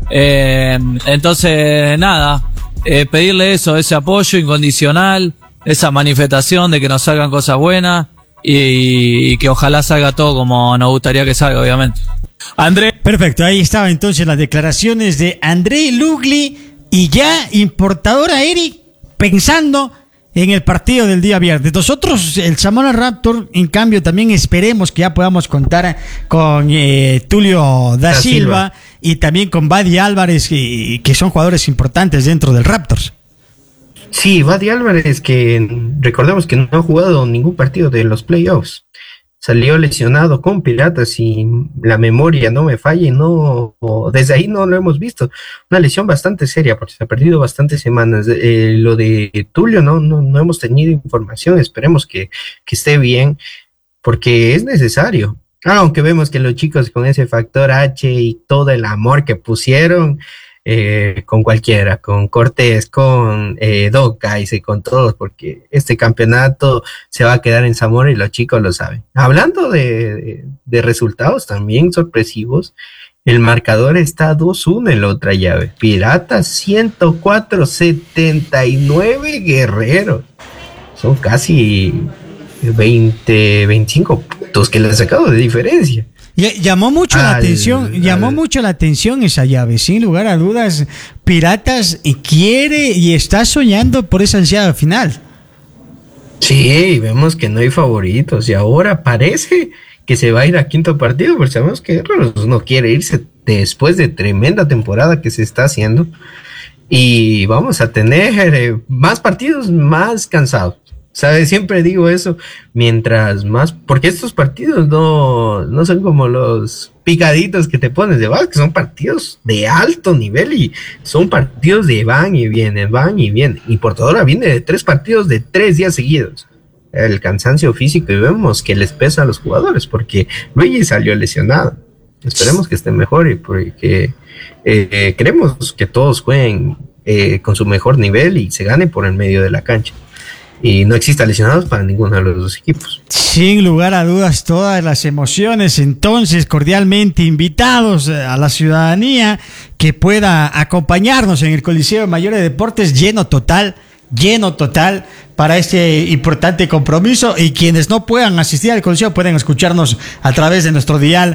Entonces, nada, pedirle eso, ese apoyo incondicional, esa manifestación de que nos salgan cosas buenas y que ojalá salga todo como nos gustaría que salga, obviamente. André. Perfecto, ahí estaba entonces las declaraciones de André Lugli y ya importadora Eric pensando en el partido del día viernes. Nosotros, el Zamora Raptor, en cambio, también esperemos que ya podamos contar con Tulio da Silva y también con Badi Álvarez, que son jugadores importantes dentro del Raptors. Sí, Badi Álvarez, que recordemos que no ha jugado ningún partido de los playoffs. Salió lesionado con Piratas y la memoria no me falla y no, desde ahí no lo hemos visto. Una lesión bastante seria porque se ha perdido bastantes semanas. Lo de Tulio no hemos tenido información, esperemos que esté bien porque es necesario. Aunque vemos que los chicos con ese factor H y todo el amor que pusieron, con cualquiera, con Cortés, con Docais y con todos, porque este campeonato se va a quedar en Zamora y los chicos lo saben. Hablando de resultados también sorpresivos, el marcador está 2-1 en la otra llave. Piratas 104-79 Guerreros. Son casi 25 puntos que le han sacado de diferencia. Llamó mucho la atención esa llave, sin lugar a dudas. Piratas quiere y está soñando por esa ansiada final. Sí, vemos que no hay favoritos y ahora parece que se va a ir a quinto partido, porque sabemos que Guerreros no quiere irse después de tremenda temporada que se está haciendo y vamos a tener más partidos más cansados. ¿Sabes? Siempre digo eso, mientras más, porque estos partidos no son como los picaditos que te pones de básquet, son partidos de alto nivel y son partidos de van y vienen. Y Portadora viene de 3 partidos de 3 días seguidos. El cansancio físico y vemos que les pesa a los jugadores porque Luigi salió lesionado. Esperemos que esté mejor y porque queremos que todos jueguen con su mejor nivel y se gane por el medio de la cancha. Y no exista lesionados para ninguno de los dos equipos. Sin lugar a dudas, todas las emociones. Entonces, cordialmente invitados a la ciudadanía que pueda acompañarnos en el Coliseo Mayor de Deportes, lleno total para este importante compromiso, y quienes no puedan asistir al Coliseo pueden escucharnos a través de nuestro dial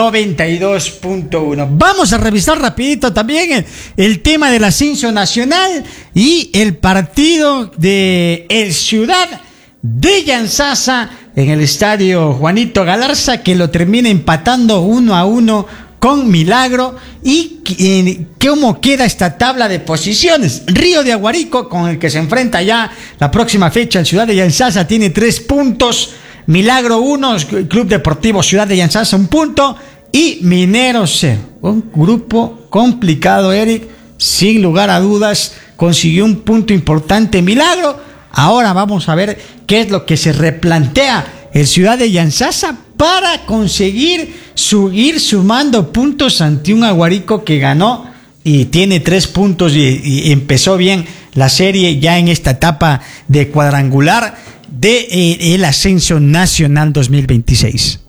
92.1. Vamos a revisar rapidito también el tema del ascenso nacional y el partido de el Ciudad de Yantzaza en el estadio Juanito Galarza, que lo termina empatando 1-1 con Milagro. Y cómo queda esta tabla de posiciones. Río de Aguarico, con el que se enfrenta ya la próxima fecha el Ciudad de Yantzaza, tiene 3 puntos, Milagro 1, Club Deportivo Ciudad de Yantzaza 1 punto y Mineros 0. Un grupo complicado, Eric, sin lugar a dudas. Consiguió un punto importante Milagro. Ahora vamos a ver qué es lo que se replantea el Ciudad de Yantzaza para conseguir ir sumando puntos ante un Aguarico que ganó y tiene 3 puntos y empezó bien la serie ya en esta etapa de cuadrangular de el ascenso nacional 2026.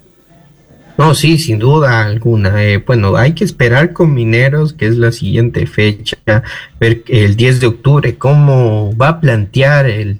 No, sí, sin duda alguna. Bueno, hay que esperar con Mineros, que es la siguiente fecha, ver el 10 de octubre cómo va a plantear el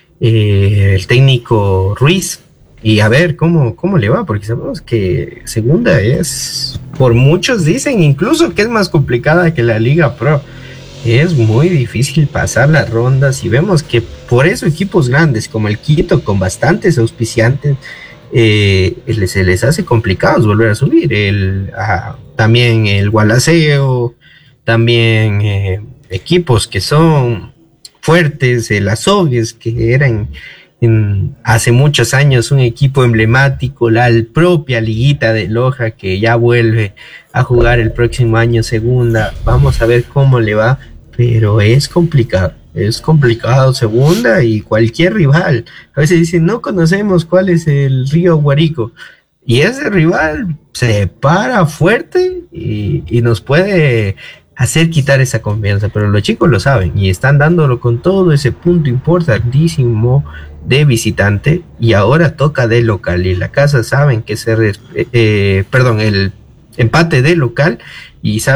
técnico Ruiz y a ver cómo le va, porque sabemos que segunda es, por muchos dicen incluso que es más complicada que la Liga Pro. Es muy difícil pasar las rondas y vemos que por eso equipos grandes como el Quito, con bastantes auspiciantes, se les hace complicado volver a subir. También el Gualaceo, también equipos que son fuertes, el Azogues, que eran hace muchos años un equipo emblemático, la propia Liguita de Loja, que ya vuelve a jugar el próximo año segunda. Vamos a ver cómo le va, pero es complicado segunda, y cualquier rival. A veces dicen, no conocemos cuál es el Río Aguarico, y ese rival se para fuerte y nos puede hacer quitar esa confianza, pero los chicos lo saben y están dándolo con todo, ese punto importantísimo de visitante, y ahora toca de local, y la casa saben que el empate de local, y saben